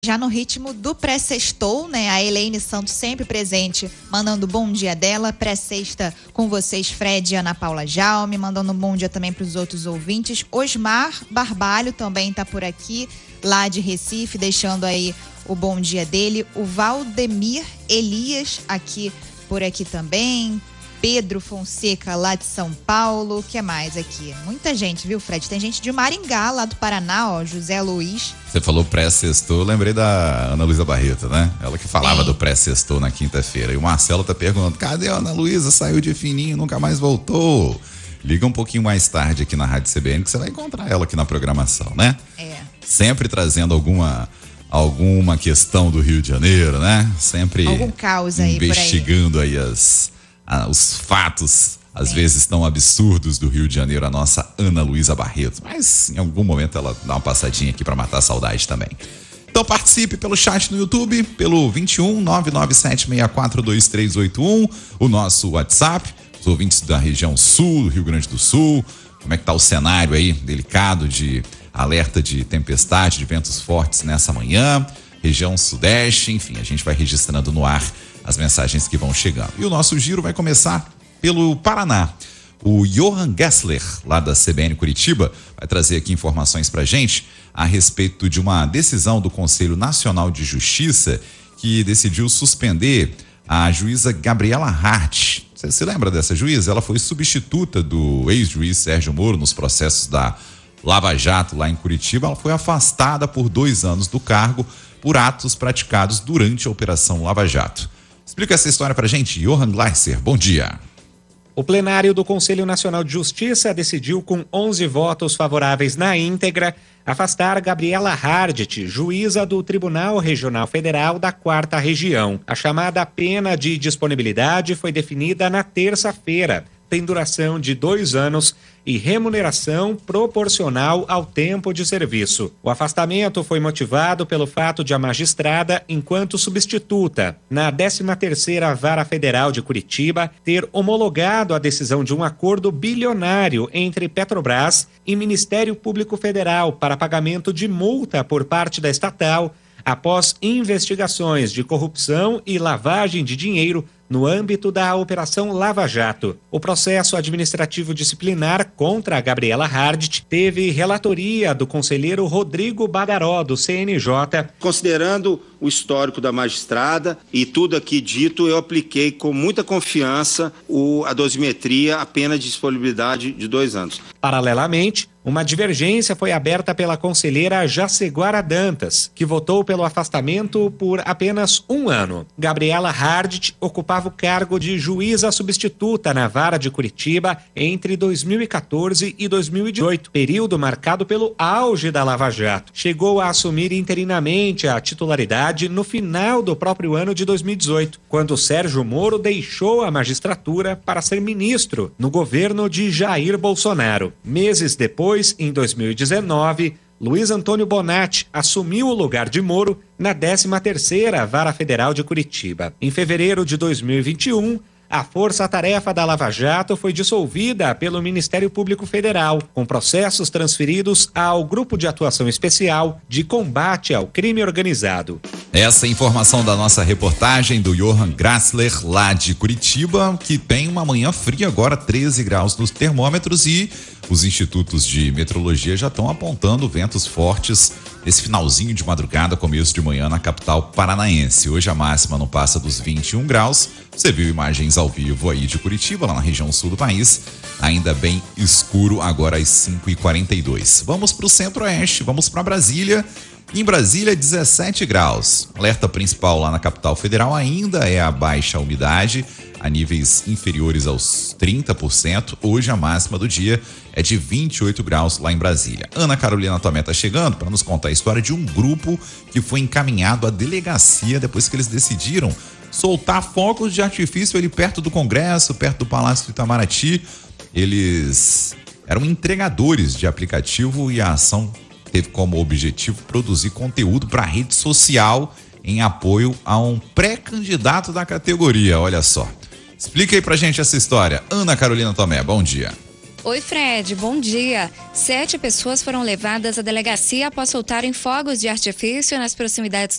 Já no ritmo do pré-sextou, né? A Elaine Santos sempre presente, mandando bom dia dela. Pré-sexta com vocês, Fred e Ana Paula Jaume, mandando um bom dia também para os outros ouvintes. Osmar Barbalho também tá por aqui, lá de Recife, deixando aí o bom dia dele. O Valdemir Elias por aqui também. Pedro Fonseca, lá de São Paulo. O que mais aqui? Muita gente, viu, Fred? Tem gente de Maringá, lá do Paraná, ó, José Luiz. Você falou pré-sextou, eu lembrei da Ana Luísa Barreto, né? Ela que falava do pré-sextou na quinta-feira. E o Marcelo tá perguntando, cadê a Ana Luísa? Saiu de fininho, nunca mais voltou. Liga um pouquinho mais tarde aqui na Rádio CBN que você vai encontrar ela aqui na programação, né? Sempre trazendo alguma questão do Rio de Janeiro, né? Sempre algum caos aí investigando aí os fatos, às vezes tão absurdos do Rio de Janeiro, a nossa Ana Luísa Barreto. Mas em algum momento ela dá uma passadinha aqui para matar a saudade também. Então participe pelo chat no YouTube, pelo 21 997642381, o nosso WhatsApp, os ouvintes da região sul, do Rio Grande do Sul. Como é que tá o cenário aí delicado de alerta de tempestade, de ventos fortes nessa manhã, região sudeste, enfim, a gente vai registrando no ar as mensagens que vão chegando. E o nosso giro vai começar pelo Paraná. O Johan Gessler, lá da CBN Curitiba, vai trazer aqui informações pra gente a respeito de uma decisão do Conselho Nacional de Justiça que decidiu suspender a juíza Gabriela Hart. Você se lembra dessa juíza? Ela foi substituta do ex-juiz Sérgio Moro nos processos da Lava Jato lá em Curitiba. Ela foi afastada por 2 anos do cargo por atos praticados durante a Operação Lava Jato. Explica essa história pra gente, Johan Gleiser, bom dia. O plenário do Conselho Nacional de Justiça decidiu com 11 votos favoráveis na íntegra afastar Gabriela Hardt, juíza do Tribunal Regional Federal da 4ª Região. A chamada pena de disponibilidade foi definida na terça-feira. Tem duração de 2 anos e remuneração proporcional ao tempo de serviço. O afastamento foi motivado pelo fato de a magistrada, enquanto substituta na 13ª Vara Federal de Curitiba, ter homologado a decisão de um acordo bilionário entre Petrobras e Ministério Público Federal para pagamento de multa por parte da estatal após investigações de corrupção e lavagem de dinheiro no âmbito da Operação Lava Jato. O processo administrativo disciplinar contra a Gabriela Hardt teve relatoria do conselheiro Rodrigo Badaró, do CNJ. Considerando o histórico da magistrada e tudo aqui dito, eu apliquei com muita confiança a dosimetria, a pena de disponibilidade de 2 anos. Paralelamente, uma divergência foi aberta pela conselheira Jaceguara Dantas, que votou pelo afastamento por apenas 1 ano. Gabriela Hardt ocupava o cargo de juíza substituta na Vara de Curitiba entre 2014 e 2018, período marcado pelo auge da Lava Jato. Chegou a assumir interinamente a titularidade no final do próprio ano de 2018, quando Sérgio Moro deixou a magistratura para ser ministro no governo de Jair Bolsonaro. Meses depois, em 2019, Luiz Antônio Bonatti assumiu o lugar de Moro na 13ª Vara Federal de Curitiba. Em fevereiro de 2021, a força-tarefa da Lava Jato foi dissolvida pelo Ministério Público Federal, com processos transferidos ao Grupo de Atuação Especial de Combate ao Crime Organizado. Essa informação da nossa reportagem do Johan Gessler, lá de Curitiba, que tem uma manhã fria agora, 13 graus nos termômetros, e os institutos de meteorologia já estão apontando ventos fortes nesse finalzinho de madrugada, começo de manhã na capital paranaense. Hoje a máxima não passa dos 21 graus. Você viu imagens ao vivo aí de Curitiba, lá na região sul do país, ainda bem escuro agora às 5h42. Vamos para o centro-oeste, vamos para Brasília. Em Brasília, 17 graus. Alerta principal lá na capital federal ainda é a baixa umidade, a níveis inferiores aos 30%. Hoje a máxima do dia é de 28 graus lá em Brasília. Ana Carolina Tomé está chegando para nos contar a história de um grupo que foi encaminhado à delegacia depois que eles decidiram soltar fogos de artifício ali perto do Congresso, perto do Palácio do Itamaraty. Eles eram entregadores de aplicativo e a ação teve como objetivo produzir conteúdo para a rede social em apoio a um pré-candidato da categoria. Olha só. Explica aí pra gente essa história. Ana Carolina Tomé, bom dia. Oi, Fred, bom dia. 7 pessoas foram levadas à delegacia após soltarem fogos de artifício nas proximidades